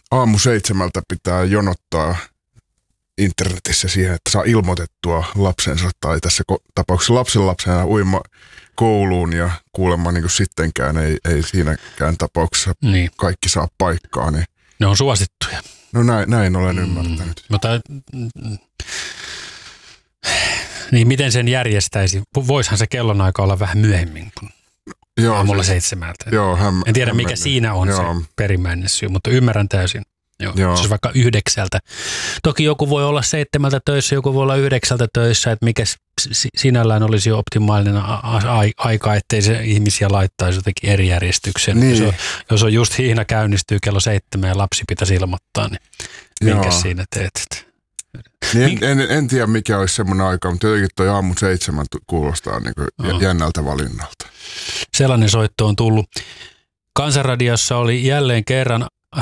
aamu 7 pitää jonottaa internetissä siihen, että saa ilmoitettua lapsensa tai tässä tapauksessa lapsenlapsena uima kouluun ja kuulemma niin kuin sittenkään ei siinäkään tapauksessa kaikki saa paikkaa. Niin. Ne on suosittuja. No näin olen ymmärtänyt. Mutta niin miten sen järjestäisi? Voisihan se kellonaika olla vähän myöhemmin kuin aamulla 7. Joo, en tiedä mikä siinä on se perimmäinen syy, mutta ymmärrän täysin. Joo. Siis vaikka 9. Toki joku voi olla 7 töissä, joku voi olla 9 töissä, että mikä sinällään olisi jo optimaalinen aika, ettei se ihmisiä laittaisi jotenkin eri järjestykseen. Niin. Jos on just hiihna käynnistyy kello 7 ja lapsi pitäisi ilmoittaa, niin minkä siinä teet? Niin en tiedä mikä olisi semmoinen aika, mutta jotenkin toi aamu 7 kuulostaa niin kuin jännältä valinnalta. Sellainen soitto on tullut. Kansanradiossa oli jälleen kerran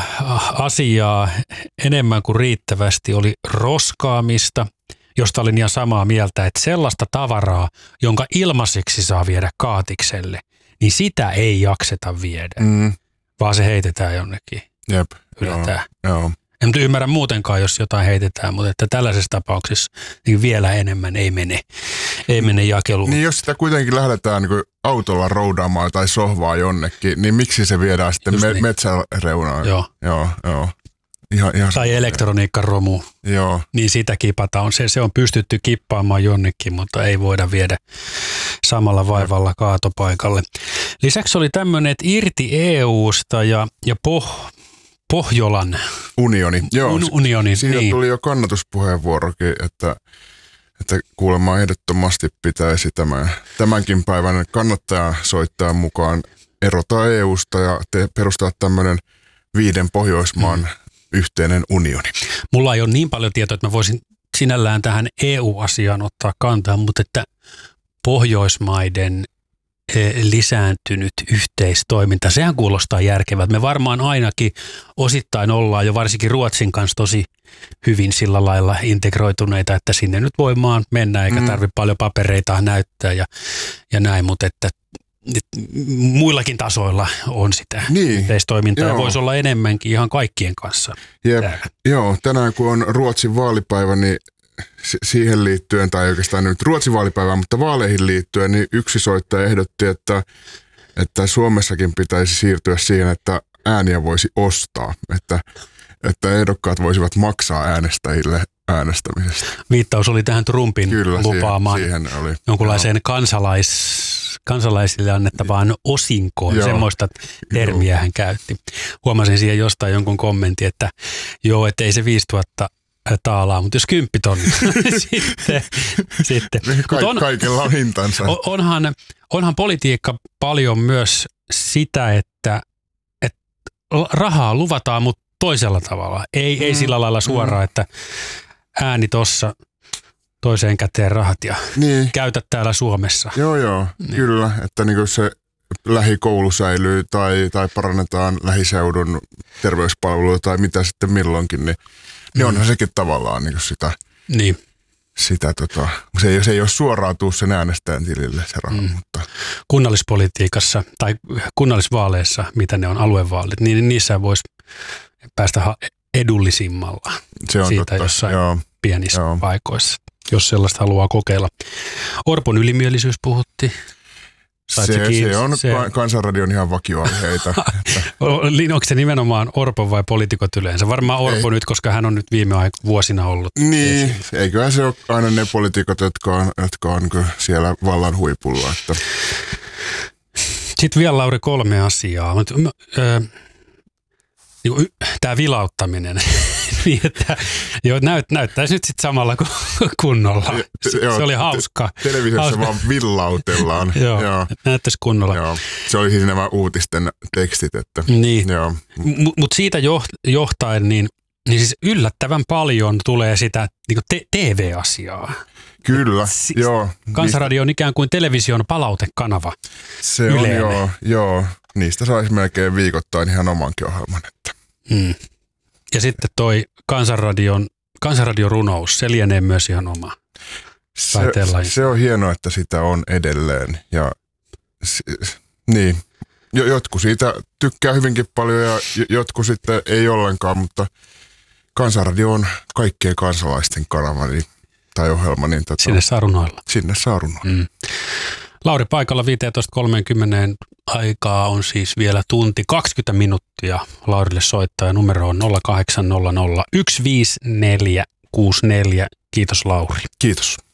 asiaa enemmän kuin riittävästi, oli roskaamista, josta olin ihan samaa mieltä, että sellaista tavaraa, jonka ilmaiseksi saa viedä kaatikselle, niin sitä ei jakseta viedä, vaan se heitetään jonnekin. Jep, joo. En ymmärrä muutenkaan, jos jotain heitetään, mutta että tällaisessa tapauksessa niin vielä enemmän ei mene jakeluun. Niin jos sitä kuitenkin lähdetään niin autolla roudaamaan tai sohvaa jonnekin, niin miksi se viedään sitten metsäreunaan? Joo. Ihan tai elektroniikkaromu, niin sitä kipataan. Se on pystytty kippaamaan jonnekin, mutta ei voida viedä samalla vaivalla kaatopaikalle. Lisäksi oli tämmöinen, että irti EUsta ja Pohjolan unioni. Siitä tuli jo kannatuspuheenvuorokin, että kuulemma ehdottomasti pitäisi tämänkin päivän kannattaja soittaa mukaan erota EUsta ja perustaa tämmöinen 5 Pohjoismaan yhteinen unioni. Mulla ei ole niin paljon tietoa, että mä voisin sinällään tähän EU-asiaan ottaa kantaa, mutta että Pohjoismaiden lisääntynyt yhteistoiminta, sehän kuulostaa järkevältä. Me varmaan ainakin osittain ollaan jo varsinkin Ruotsin kanssa tosi hyvin sillä lailla integroituneita, että sinne nyt voimaan mennä eikä tarvitse paljon papereita näyttää ja näin, mutta että muillakin tasoilla on sitä yhteistoimintaa ja voisi olla enemmänkin ihan kaikkien kanssa. Joo, tänään kun on Ruotsin vaalipäivä, niin siihen liittyen, tai oikeastaan nyt Ruotsin vaalipäivään, mutta vaaleihin liittyen, niin yksi soittaja ehdotti, että Suomessakin pitäisi siirtyä siihen, että ääniä voisi ostaa, että ehdokkaat voisivat maksaa äänestäjille äänestämisestä. Viittaus oli tähän Trumpin lupaamaan jonkunlaiseen kansalaisille annettavaan osinkoon. Semmoista termiä hän käytti. Huomasin siihen jostain jonkun kommentin, että ei se 5000 taalaa, mutta jos 10 000 sitten. Kaikella on hintansa. Onhan politiikka paljon myös sitä, että rahaa luvataan, mutta toisella tavalla. Ei sillä lailla suoraan, että ääni tossa, toiseen käteen rahat ja käytä täällä Suomessa. Joo, kyllä, että niin se lähikoulu säilyy tai parannetaan lähiseudun terveyspalveluja tai mitä sitten milloinkin, niin onhan sekin tavallaan niin sitä. Niin. Se ei ole suoraan tuu sen äänestäjän tilille se raha, mutta kunnallispolitiikassa tai kunnallisvaaleissa, mitä ne on aluevaalit, niin niissä voisi päästä edullisimmalla siitä jossain pienissä paikoissa, jos sellaista haluaa kokeilla. Orpon ylimielisyys puhuttiin. Se on Kansanradion ihan vakioaiheita. Onko se nimenomaan Orpo vai poliitikot yleensä? Varmaan Orpo nyt, koska hän on nyt viime vuosina ollut. Niin, eiköhän se ole aina ne poliitikot, jotka on siellä vallan huipulla. Sitten vielä Lauri 3 asiaa. Tämä vilauttaminen, niin että näyttäisi nyt sitten samalla kuin kunnolla. Se oli hauskaa. Televisiossa vaan villautellaan. Joo. Näyttäisi kunnolla. Joo. Se oli siis nämä uutisten tekstit. Että, niin, mutta siitä johtaen, niin siis yllättävän paljon tulee sitä niin TV-asiaa. Kyllä, joo. Kansanradio on ikään kuin television palautekanava. Se on, joo. Niistä saisi melkein viikoittain ihan omankin ohjelman. Ja sitten toi Kansanradion runous, se lienee myös ihan oma. Se on hienoa, että sitä on edelleen. Ja niin, Jotkut siitä tykkää hyvinkin paljon ja jotkut sitten ei ollenkaan, mutta Kansanradio on kaikkien kansalaisten kanava tai ohjelma. Niin sinne saa runoilla. Sinne saa runoilla. Lauri paikalla 15.30 aikaa on siis vielä tunti 20 minuuttia Laurille soittaa ja numero on 0800 15464. Kiitos Lauri. Kiitos.